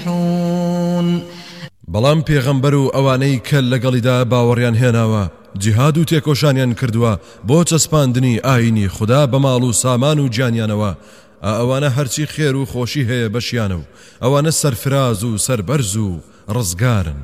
بەڵام پێغەمبەر و ئەوانەی کە لەگەڵیدا باوەڕیان هێناوە جیهاد و تێکۆشانیان کردووە بۆ چەسپاندنی ئاینی خوددا بە ماڵ و سامان و جانیانەوە ئەوانە هەرچی خێر و خۆشی هەیە بەشیانە و ئەوانە سەرفراز و سەربەرز و ڕزگارن.